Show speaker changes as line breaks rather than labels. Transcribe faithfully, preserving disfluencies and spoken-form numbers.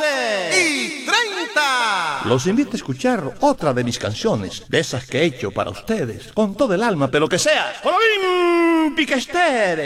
doce y treinta.
Los invito a escuchar otra de mis canciones, de esas que he hecho para ustedes, con todo el alma, pero que sea olímpica estéreo.